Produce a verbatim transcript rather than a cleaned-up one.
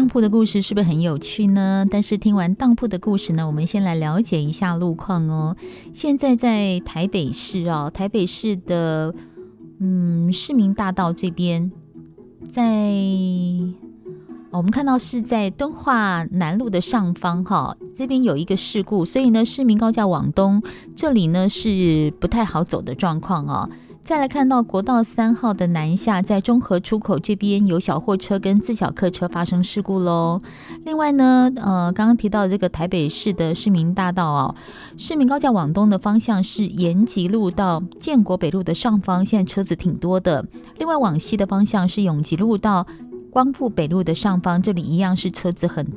当铺的故事是不是很有趣呢？但是听完当铺的故事呢，我们先来了解一下路况哦。现在在台北市哦，台北市的嗯市民大道这边，在、哦、我们看到是在敦化南路的上方哈，这边有一个事故，所以呢，市民高架往东这里呢是不太好走的状况哦。再来看到国道三号的南下，在中和出口这边有小货车跟自小客车发生事故喽。另外呢，呃，刚刚提到这个台北市的市民大道哦，市民高架往东的方向是延吉路到建国北路的上方，现在车子挺多的。另外往西的方向是永吉路到光复北路的上方，这里一样是车子很